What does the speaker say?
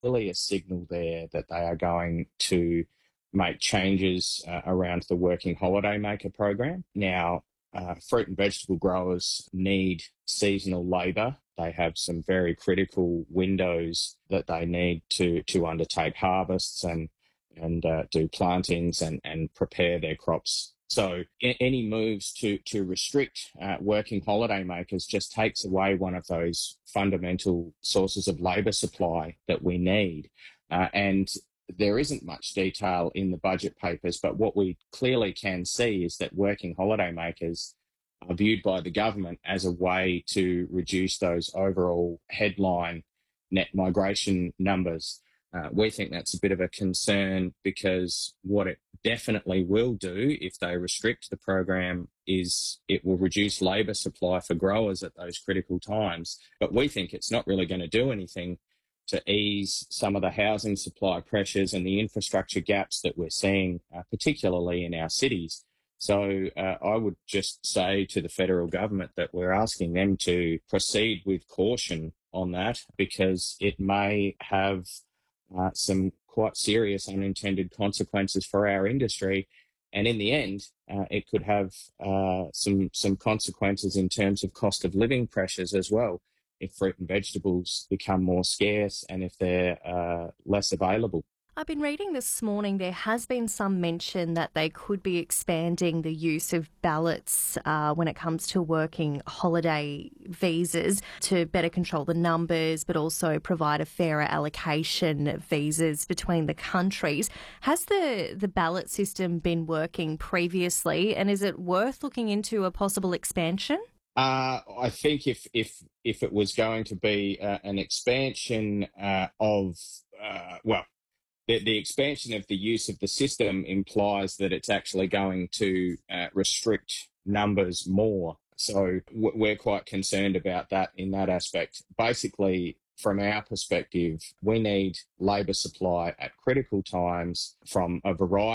clearly a signal there that they are going to make changes around the working holidaymaker program. Now, fruit and vegetable growers need seasonal labour. They have some very critical windows that they need to undertake harvests and do plantings and prepare their crops. So any moves to restrict working holidaymakers just takes away one of those fundamental sources of labour supply that we need. And there isn't much detail in the budget papers, but what we clearly can see is that working holidaymakers are viewed by the government as a way to reduce those overall headline net migration numbers. We think that's a bit of a concern because what it definitely will do if they restrict the program is it will reduce labour supply for growers at those critical times. But we think it's not really going to do anything to ease some of the housing supply pressures and the infrastructure gaps that we're seeing, particularly in our cities. So I would just say to the federal government that we're asking them to proceed with caution on that because it may have some quite serious unintended consequences for our industry. And in the end, it could have some consequences in terms of cost of living pressures as well if fruit and vegetables become more scarce and if they're less available. I've been reading this morning there has been some mention that they could be expanding the use of ballots when it comes to working holiday visas to better control the numbers but also provide a fairer allocation of visas between the countries. Has the ballot system been working previously and is it worth looking into a possible expansion? I think if it was going to be an expansion the expansion of the use of the system implies that it's actually going to restrict numbers more. So we're quite concerned about that in that aspect. Basically, from our perspective, we need labour supply at critical times from a variety